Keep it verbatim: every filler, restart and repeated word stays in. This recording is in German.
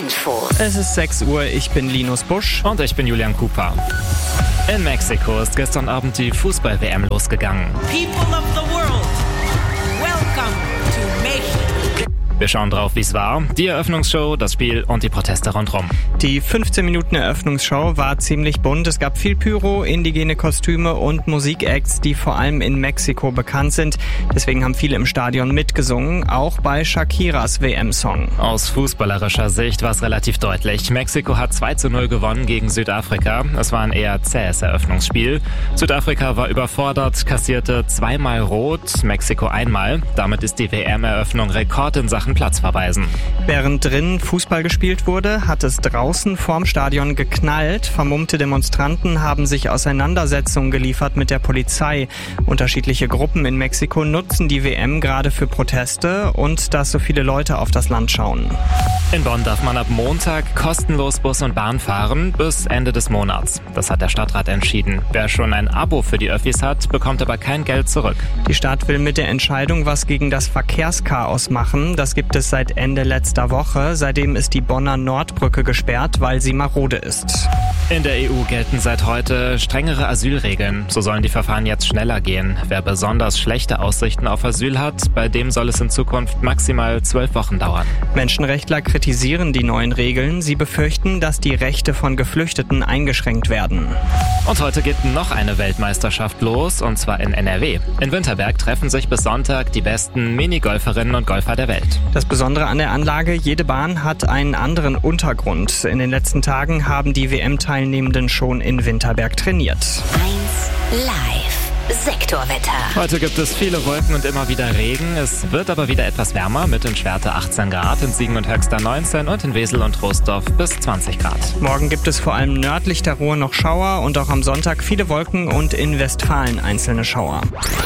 Info. Es ist sechs Uhr, ich bin Linus Busch. Und ich bin Julian Cooper. In Mexiko ist gestern Abend die Fußball-W M losgegangen. People of the world, welcome to Mexico. Wir schauen drauf, wie es war, die Eröffnungsshow, das Spiel und die Proteste rundherum. Die fünfzehn Minuten Eröffnungsshow war ziemlich bunt. Es gab viel Pyro, indigene Kostüme und Musikacts, die vor allem in Mexiko bekannt sind. Deswegen haben viele im Stadion mitgesungen, auch bei Shakiras W M-Song. Aus fußballerischer Sicht war es relativ deutlich. Mexiko hat zwei zu null gewonnen gegen Südafrika. Es war ein eher zähes Eröffnungsspiel. Südafrika war überfordert, kassierte zweimal rot, Mexiko einmal. Damit ist die W M-Eröffnung Rekord in Sachen Platzverweisen. Während drinnen Fußball gespielt wurde, hat es draußen vorm Stadion geknallt. Vermummte Demonstranten haben sich Auseinandersetzungen geliefert mit der Polizei. Unterschiedliche Gruppen in Mexiko nutzen die W M gerade für Proteste und dass so viele Leute auf das Land schauen. In Bonn darf man ab Montag kostenlos Bus und Bahn fahren bis Ende des Monats. Das hat der Stadtrat entschieden. Wer schon ein Abo für die Öffis hat, bekommt aber kein Geld zurück. Die Stadt will mit der Entscheidung was gegen das Verkehrschaos machen. Das gibt es seit Ende letzter Woche. Seitdem ist die Bonner Nordbrücke gesperrt, weil sie marode ist. In der E U gelten seit heute strengere Asylregeln. So sollen die Verfahren jetzt schneller gehen. Wer besonders schlechte Aussichten auf Asyl hat, bei dem soll es in Zukunft maximal zwölf Wochen dauern. Menschenrechtler kritisieren die neuen Regeln. Sie befürchten, dass die Rechte von Geflüchteten eingeschränkt werden. Und heute geht noch eine Weltmeisterschaft los, und zwar in N R W. In Winterberg treffen sich bis Sonntag die besten Minigolferinnen und Golfer der Welt. Das Besondere an der Anlage, jede Bahn hat einen anderen Untergrund. In den letzten Tagen haben die W M-Teilnehmenden schon in Winterberg trainiert. eins Live Sektorwetter. Heute gibt es viele Wolken und immer wieder Regen. Es wird aber wieder etwas wärmer mit in Schwerte achtzehn Grad, in Siegen und Höxter neunzehn und in Wesel und Troisdorf bis zwanzig Grad. Morgen gibt es vor allem nördlich der Ruhr noch Schauer und auch am Sonntag viele Wolken und in Westfalen einzelne Schauer.